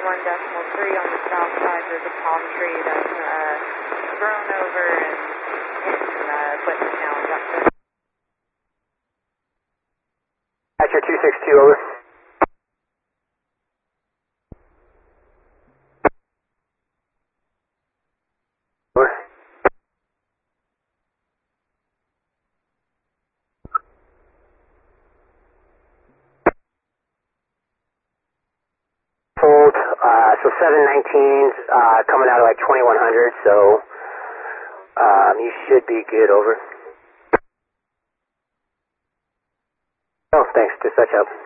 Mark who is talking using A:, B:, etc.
A: 1.3 on the south side. There's a palm tree that's grown over and put down.
B: Hatcher 262, over. Over. Hold, so 719's coming out of like 2100, so you should be good, over. Oh, thanks, dispatch up.